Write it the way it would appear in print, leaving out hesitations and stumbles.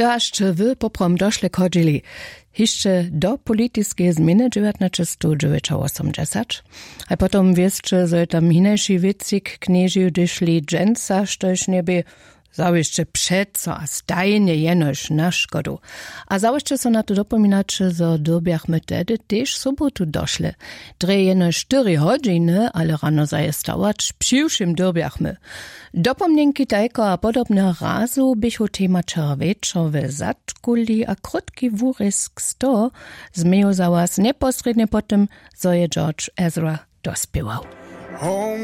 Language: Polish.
Daż wy poprom doszle chodzili jeszcze do politycznej zmiany 1980, a potom wieszcze, że tam inniejszy wycik knieży dyszli dżęca, sztoś nieby zawieszcze przeco a stajnie jenoś na szkodu. A zawieszcze so na to dopominać, że dobiachmy tedy też sobotu doszle. Dre jenoś 4 godziny, ale rano zajestawać psiwszym dobiachmy. Dopomnienki tajko a podobne razu bychu tema czerweczowe zatkuli a krótki wórysk 100 zmieł za was neposrednie potem, zo je George Ezra dospiewał.